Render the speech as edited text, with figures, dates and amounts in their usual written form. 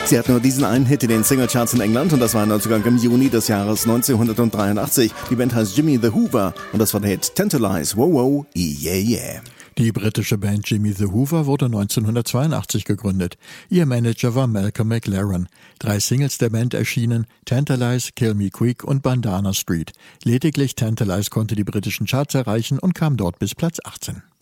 Sie hat nur diesen einen Hit in den Singlecharts in England und das war ein Neuzugang im Juni des Jahres 1983. Die Band heißt Jimmy the Hoover und das war der Hit Tantalize, wow wow, yeah yeah. Die britische Band Jimmy the Hoover wurde 1982 gegründet. Ihr Manager war Malcolm McLaren. 3 Singles der Band erschienen: Tantalize, Kill Me Quick und Bandana Street. Lediglich Tantalize konnte die britischen Charts erreichen und kam dort bis Platz 18.